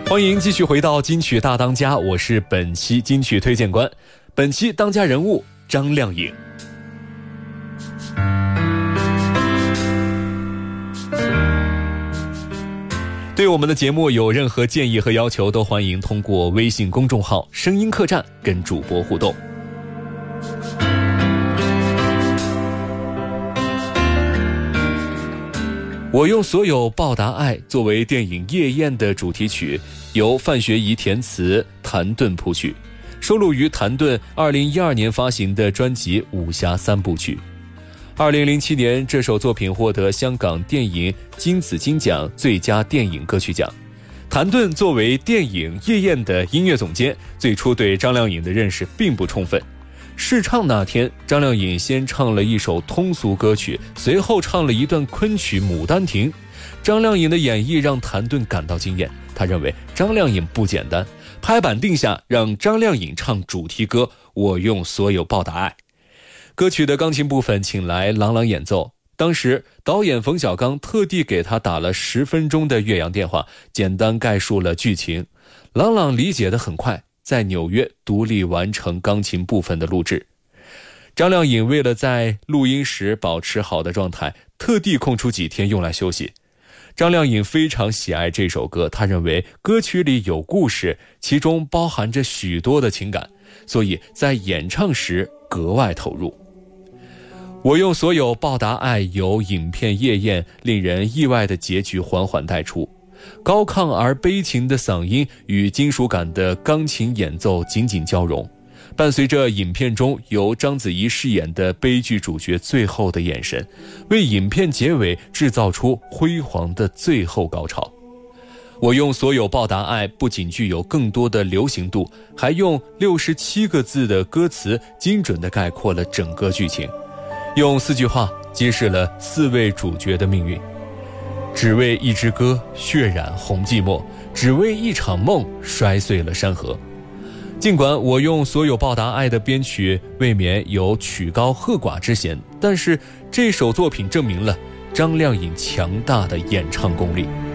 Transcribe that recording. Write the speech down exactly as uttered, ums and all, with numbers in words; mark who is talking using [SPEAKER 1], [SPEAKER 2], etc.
[SPEAKER 1] 欢迎继续回到金曲大当家，我是本期金曲推荐官。本期当家人物张靓颖。对我们的节目有任何建议和要求，都欢迎通过微信公众号声音客栈跟主播互动。我用所有报答爱作为电影《夜宴》的主题曲，由范学宜填词，谭盾谱曲，收录于谭盾二零一二年发行的专辑《武侠三部曲》。二零零七年，这首作品获得香港电影金紫荆奖最佳电影歌曲奖。谭盾作为电影《夜宴》的音乐总监，最初对张靓颖的认识并不充分。试唱那天，张靓颖先唱了一首通俗歌曲，随后唱了一段昆曲《牡丹亭》。张靓颖的演绎让谭盾感到惊艳，他认为张靓颖不简单，拍板定下让张靓颖唱主题歌《我用所有报答爱》。歌曲的钢琴部分请来郎朗演奏，当时导演冯小刚特地给他打了十分钟的岳阳电话，简单概述了剧情。郎朗理解得很快，在纽约独立完成钢琴部分的录制。张靓颖为了在录音时保持好的状态，特地空出几天用来休息。张靓颖非常喜爱这首歌，她认为歌曲里有故事，其中包含着许多的情感，所以在演唱时格外投入。我用所有报答爱由影片《夜宴》令人意外的结局缓缓带出，高亢而悲情的嗓音与金属感的钢琴演奏紧紧交融，伴随着影片中由章子怡饰演的悲剧主角最后的眼神，为影片结尾制造出辉煌的最后高潮。我用所有报答爱不仅具有更多的流行度，还用六十七个字的歌词精准地概括了整个剧情，用四句话揭示了四位主角的命运。只为一支歌血染红寂寞，只为一场梦摔碎了山河。尽管我用所有报答爱的编曲未免有曲高和寡之嫌，但是这首作品证明了张靓颖强大的演唱功力。